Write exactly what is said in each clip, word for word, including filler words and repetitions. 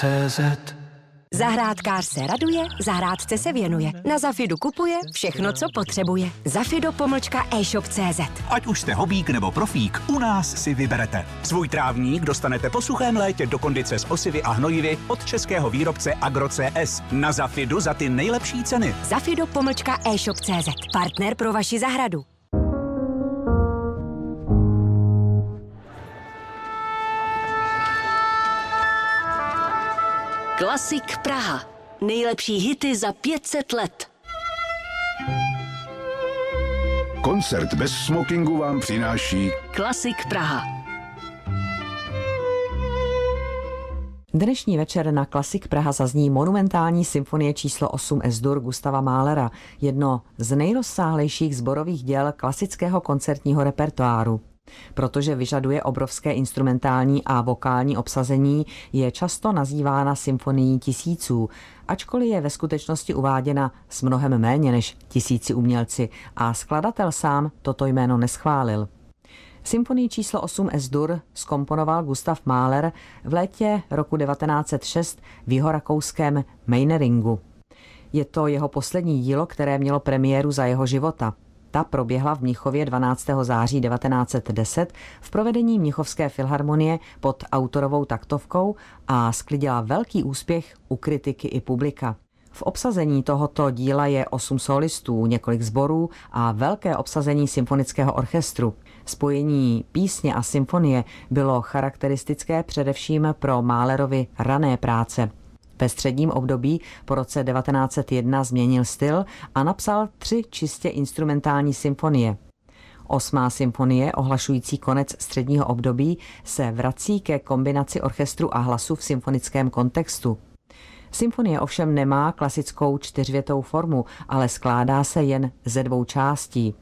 C Z. Zahrádkář se raduje, zahrádce se věnuje. Na Zafidu kupuje všechno, co potřebuje. Zafido pomlčka e-shop tečka cé zet. Ať už jste hobík nebo profík, u nás si vyberete. Svůj trávník dostanete po suchém létě do kondice s osivy a hnojivy od českého výrobce Agro C S. Na Zafidu za ty nejlepší ceny. Zafido pomlčka e-shop tečka cé zet. Partner pro vaši zahradu. Klasik Praha. Nejlepší hity za pět set let. Koncert bez smokingu vám přináší Klasik Praha. Dnešní večer na Klasik Praha zazní monumentální symfonie číslo osm Es-dur Gustava Mahlera, jedno z nejrozsáhlejších sborových děl klasického koncertního repertoáru. Protože vyžaduje obrovské instrumentální a vokální obsazení, je často nazývána symfonií tisíců, ačkoliv je ve skutečnosti uváděna s mnohem méně než tisíci umělci a skladatel sám toto jméno neschválil. Symfonii číslo osm Es-dur zkomponoval Gustav Mahler v létě roku devatenáct set šest v jihorakouském Meineringu. Je to jeho poslední dílo, které mělo premiéru za jeho života. Ta proběhla v Mnichově dvanáctého září devatenáct set deset v provedení Mnichovské filharmonie pod autorovou taktovkou a sklidila velký úspěch u kritiky i publika. V obsazení tohoto díla je osm solistů, několik sborů a velké obsazení symfonického orchestru. Spojení písně a symfonie bylo charakteristické především pro Mahlerovy rané práce. Ve středním období po roce devatenáct set jedna změnil styl a napsal tři čistě instrumentální symfonie. Osmá symfonie, ohlašující konec středního období, se vrací ke kombinaci orchestru a hlasu v symfonickém kontextu. Symfonie ovšem nemá klasickou čtyřvětou formu, ale skládá se jen ze dvou částí.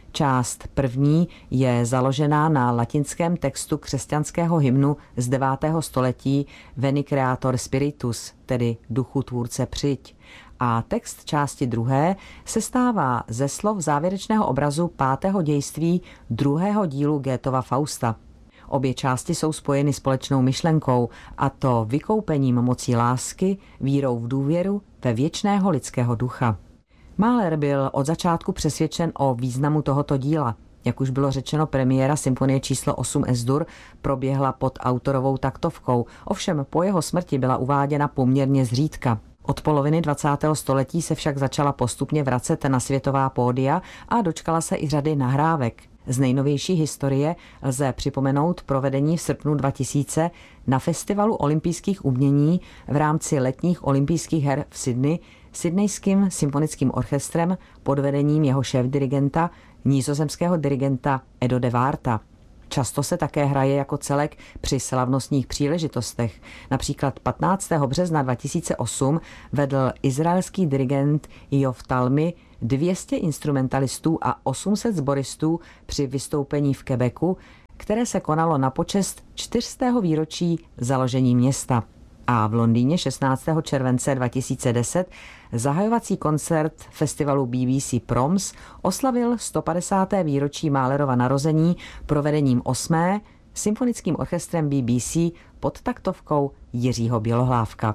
Část první je založená na latinském textu křesťanského hymnu z devátého století Veni Creator Spiritus, tedy Duchu tvůrce přijď. A text části druhé se stává ze slov závěrečného obrazu pátého dějství druhého dílu Goethova Fausta. Obě části jsou spojeny společnou myšlenkou, a to vykoupením mocí lásky, vírou v důvěru ve věčného lidského ducha. Mahler byl od začátku přesvědčen o významu tohoto díla. Jak už bylo řečeno, premiéra symfonie číslo osm Es-dur proběhla pod autorovou taktovkou, ovšem po jeho smrti byla uváděna poměrně zřídka. Od poloviny dvacátého století se však začala postupně vracet na světová pódia a dočkala se i řady nahrávek. Z nejnovější historie lze připomenout provedení v srpnu dva tisíce na Festivalu olympijských umění v rámci letních olympijských her v Sydney Sydneyským symfonickým orchestrem pod vedením jeho šéfdirigenta, nizozemského dirigenta Edo de Waarta. Často se také hraje jako celek při slavnostních příležitostech. Například patnáctého března dva tisíce osm vedl izraelský dirigent Iov Talmi dvě stě instrumentalistů a osm set sboristů při vystoupení v Quebecu, které se konalo na počest čtyřstého výročí založení města. A v Londýně šestnáctého července dva tisíce deset zahajovací koncert festivalu B B C Proms oslavil sto padesáté výročí Mahlerova narození provedením osmé symfonickým orchestrem B B C pod taktovkou Jiřího Bělohlávka.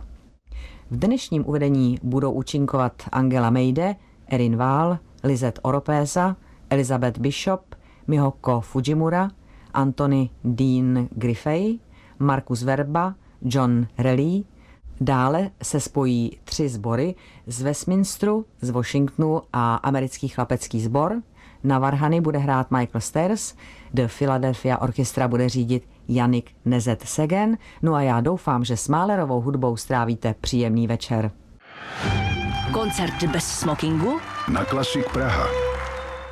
V dnešním uvedení budou účinkovat Angela Meide, Erin Wahl, Lisette Oropesa, Elizabeth Bishop, Mihoko Fujimura, Anthony Dean Griffey, Markus Verba, John Relly. Dále se spojí tři sbory z Westminsteru, z Washingtonu a americký chlapecký sbor. Na varhany bude hrát Michael Stairs, The Philadelphia Orchestra bude řídit Yannick Nezet-Segen. No a já doufám, že s Mahlerovou hudbou strávíte příjemný večer. Koncert bez smokingu na Klasik Praha.